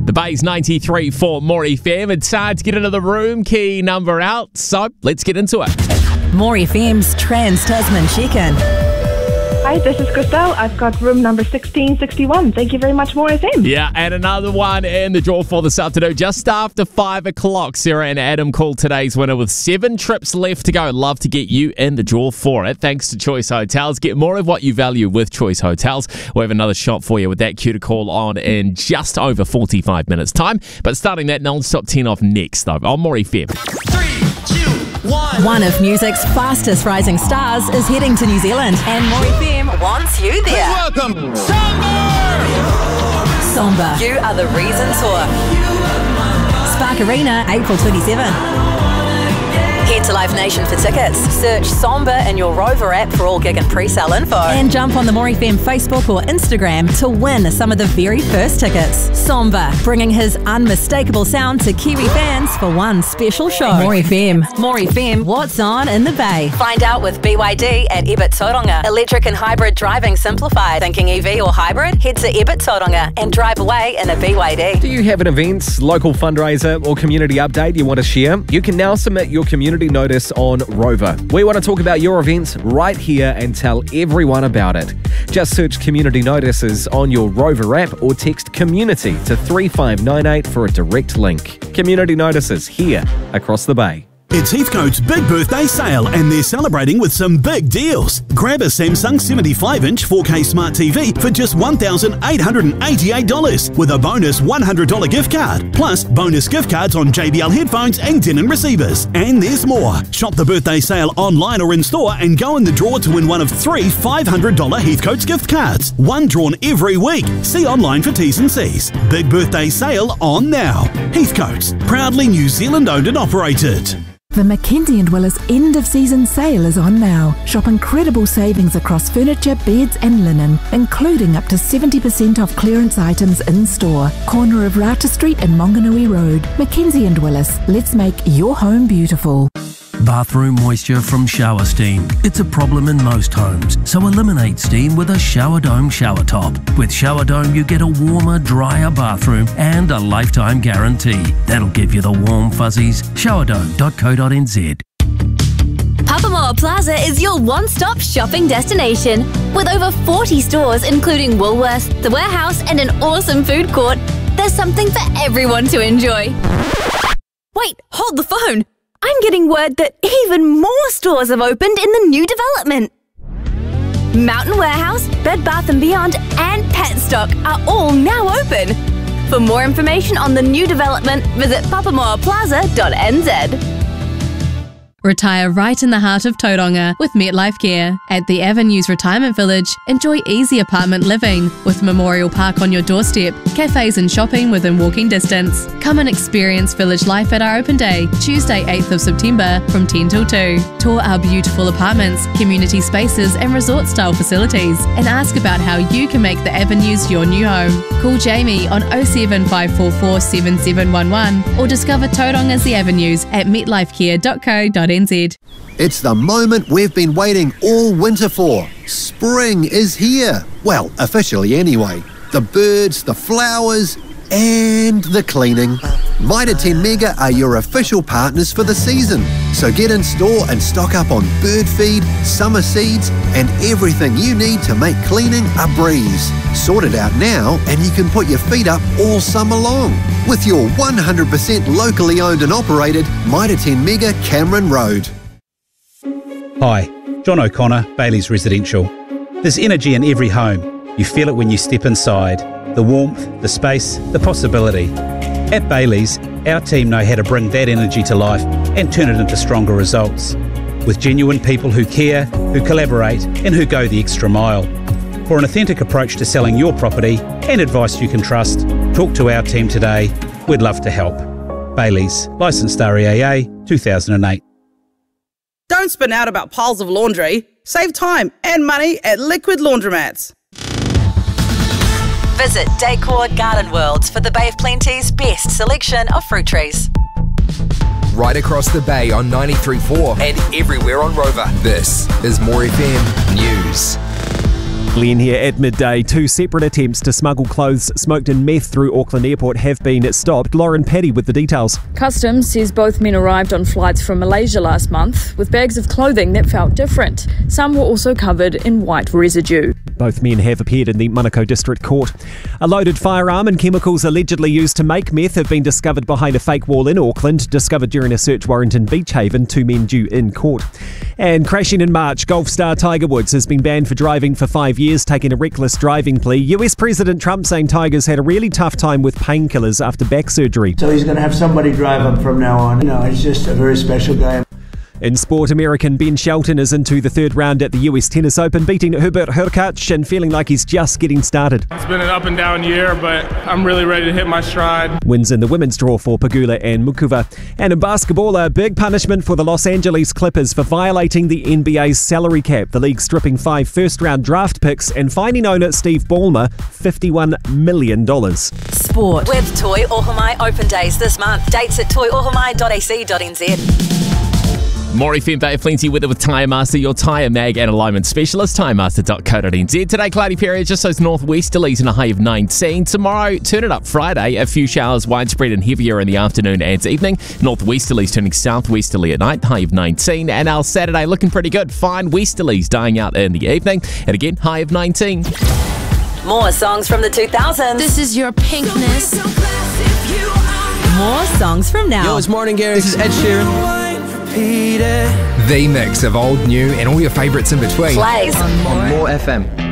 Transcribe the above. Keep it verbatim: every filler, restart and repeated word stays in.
The Bay's ninety-three for More F M. It's hard to get into the room. Key number out. So let's get into it. More F M's Trans-Tasman check-in. Hi, this is Christelle. I've got room number sixteen sixty-one. Thank you very much, More F M. Yeah, and another one in the draw for this afternoon. Just after five o'clock, Sarah and Adam called today's winner with seven trips left to go. Love to get you in the draw for it. Thanks to Choice Hotels. Get more of what you value with Choice Hotels. We'll have another shot for you with that cue to call on in just over forty-five minutes' time. But starting that non-stop ten off next, though, on More F M. Three, two, one. One of music's fastest rising stars is heading to New Zealand, and More F M wants you there. Welcome, Somber! Somber, You Are the Reason Tour. Spark Arena, April twenty-seventh. Head to Live Nation for tickets. Search Somber in your Rover app for all gig and pre-sale info. And jump on the More F M Facebook or Instagram to win some of the very first tickets. Somber, bringing his unmistakable sound to Kiwi fans for one special show. More F M. More F M, what's on in the Bay? Find out with B Y D at Ebert Tauranga. Electric and hybrid driving simplified. Thinking E V or hybrid? Head to Ebert Tauranga and drive away in a B Y D. Do you have an event, local fundraiser or community update you want to share? You can now submit your community notice on Rover. We want to talk about your events right here and tell everyone about it. Just search community notices on your Rover app or text community to three five nine eight for a direct link. Community notices here across the Bay. It's Heathcote's big birthday sale and they're celebrating with some big deals. Grab a Samsung seventy-five inch four K Smart T V for just one thousand eight hundred eighty-eight dollars with a bonus one hundred dollars gift card. Plus bonus gift cards on J B L headphones and Denon receivers. And there's more. Shop the birthday sale online or in store and go in the draw to win one of three five hundred dollars Heathcote's gift cards. One drawn every week. See online for T's and C's. Big birthday sale on now. Heathcote's, proudly New Zealand owned and operated. The Mackenzie and Willis end of season sale is on now. Shop incredible savings across furniture, beds and linen, including up to seventy percent off clearance items in store. Corner of Rata Street and Monganui Road. Mackenzie and Willis, let's make your home beautiful. Bathroom moisture from shower steam. It's a problem in most homes, so eliminate steam with a Shower Dome shower top. With Shower Dome, you get a warmer, drier bathroom and a lifetime guarantee. That'll give you the warm fuzzies. shower dome dot co dot n z. Papamoa Plaza is your one-stop shopping destination. With over forty stores including Woolworths, The Warehouse and an awesome food court, there's something for everyone to enjoy. Wait, hold the phone! I'm getting word that even more stores have opened in the new development. Mountain Warehouse, Bed Bath and Beyond and Petstock are all now open. For more information on the new development, visit papamoa plaza dot n z. Retire right in the heart of Tauranga with MetLife Care. At the Avenues Retirement Village, enjoy easy apartment living with Memorial Park on your doorstep, cafes and shopping within walking distance. Come and experience village life at our open day, Tuesday eighth of September from ten till two. Tour our beautiful apartments, community spaces and resort-style facilities and ask about how you can make the Avenues your new home. Call Jamie on oh seven five four four seven seven one one or discover Tauranga's The Avenues at metlifecare dot co dot n z. It's the moment we've been waiting all winter for. Spring is here. Well, officially anyway. The birds, the flowers, and the cleaning. Mitre ten Mega are your official partners for the season. So get in store and stock up on bird feed, summer seeds, and everything you need to make cleaning a breeze. Sort it out now and you can put your feet up all summer long with your one hundred percent locally owned and operated Mitre ten Mega Cameron Road. Hi, John O'Connor, Bailey's Residential. There's energy in every home. You feel it when you step inside. The warmth, the space, the possibility. At Bailey's, our team know how to bring that energy to life and turn it into stronger results. With genuine people who care, who collaborate and who go the extra mile. For an authentic approach to selling your property and advice you can trust, talk to our team today. We'd love to help. Bailey's, licensed R E A A two thousand eight. Don't spin out about piles of laundry. Save time and money at Liquid Laundromats. Visit Decor Garden Worlds for the Bay of Plenty's best selection of fruit trees. Right across the bay on ninety-three point four and everywhere on Rover. This is More F M News. Glenn here at midday. Two separate attempts to smuggle clothes smoked in meth through Auckland Airport have been stopped. Lauren Paddy with the details. Customs says both men arrived on flights from Malaysia last month with bags of clothing that felt different. Some were also covered in white residue. Both men have appeared in the Manukau District Court. A loaded firearm and chemicals allegedly used to make meth have been discovered behind a fake wall in Auckland, discovered during a search warrant in Beach Haven. Two men due in court. And crashing in March, golf star Tiger Woods has been banned for driving for five years, taking a reckless driving plea. U S President Trump saying Tiger's had a really tough time with painkillers after back surgery. So he's going to have somebody drive him from now on. You know, he's just a very special guy. In sport, American Ben Shelton is into the third round at the U S Tennis Open, beating Hubert Hurkacz and feeling like he's just getting started. It's been an up and down year, but I'm really ready to hit my stride. Wins in the women's draw for Pegula and Mukuva. And in basketball, a big punishment for the Los Angeles Clippers for violating the N B A's salary cap. The league stripping five first-round draft picks and fining owner Steve Ballmer fifty-one million dollars. Sport with Toi Ohomai Open Days this month. Dates at toi ohomai dot a c dot n z. More F M Bay Plenty Weather with Tyre Master, your tyre mag and alignment specialist, tyre master dot co dot n z. Today, cloudy period, just those northwesterlies and a high of nineteen. Tomorrow, turn it up Friday, a few showers widespread and heavier in the afternoon and evening. Northwesterlies turning southwesterly at night, high of nineteen. And our Saturday looking pretty good, fine westerlies dying out in the evening. And again, high of nineteen. More songs from the two thousands. This is your pinkness. More songs from now. Yo, it's Morning Gary. This is Ed Sheeran. The mix of old, new, and all your favourites in between. Plays on More F M.